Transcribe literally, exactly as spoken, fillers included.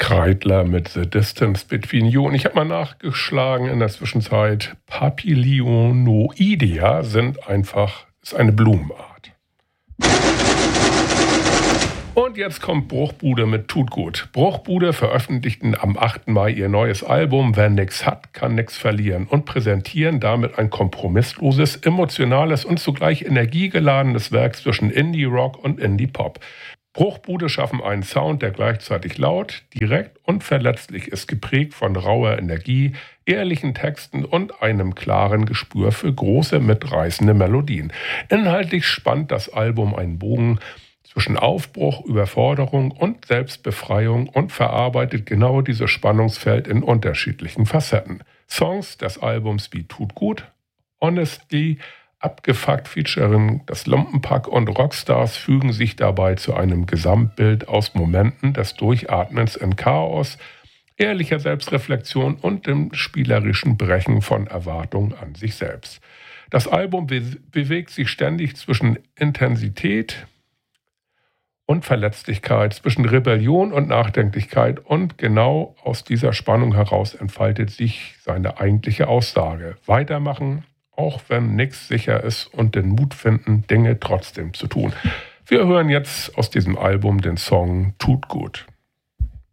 Kreidler mit The Distance Between You. Und ich habe mal nachgeschlagen in der Zwischenzeit. Papilionoidea sind einfach, ist eine Blumenart. Und jetzt kommt Bruchbude mit Tut gut. Bruchbude veröffentlichten am achten Mai ihr neues Album Wer nix hat, kann nix verlieren und präsentieren damit ein kompromissloses, emotionales und zugleich energiegeladenes Werk zwischen Indie-Rock und Indie-Pop. Bruchbude schaffen einen Sound, der gleichzeitig laut, direkt und verletzlich ist, geprägt von rauer Energie, ehrlichen Texten und einem klaren Gespür für große, mitreißende Melodien. Inhaltlich spannt das Album einen Bogen zwischen Aufbruch, Überforderung und Selbstbefreiung und verarbeitet genau dieses Spannungsfeld in unterschiedlichen Facetten. Songs des Albums wie Tut gut, Honesty, Abgefuckt featuring das Lumpenpack und Rockstars fügen sich dabei zu einem Gesamtbild aus Momenten des Durchatmens in Chaos, ehrlicher Selbstreflexion und dem spielerischen Brechen von Erwartungen an sich selbst. Das Album be- bewegt sich ständig zwischen Intensität und Verletzlichkeit, zwischen Rebellion und Nachdenklichkeit, und genau aus dieser Spannung heraus entfaltet sich seine eigentliche Aussage. Weitermachen, auch wenn nichts sicher ist, und den Mut finden, Dinge trotzdem zu tun. Wir hören jetzt aus diesem Album den Song Tut gut.